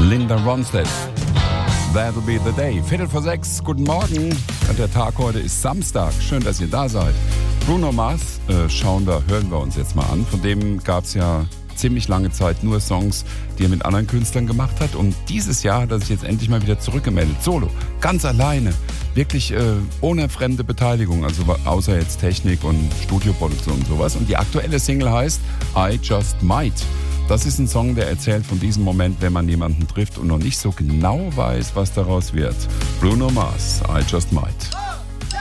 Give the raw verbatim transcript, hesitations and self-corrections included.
Linda Ronstadt. That'll be the day. Viertel vor sechs, guten Morgen. Der Tag heute ist Samstag. Schön, dass ihr da seid. Bruno Mars, äh, schauen wir, hören wir uns jetzt mal an. Von dem gab es ja ziemlich lange Zeit nur Songs, die er mit anderen Künstlern gemacht hat. Und dieses Jahr hat er sich jetzt endlich mal wieder zurückgemeldet. Solo, ganz alleine. Wirklich äh, ohne fremde Beteiligung, also außer jetzt Technik und Studioproduktion und sowas. Und die aktuelle Single heißt I Just Might. Das ist ein Song, der erzählt von diesem Moment, wenn man jemanden trifft und noch nicht so genau weiß, was daraus wird. Bruno Mars, I Just Might.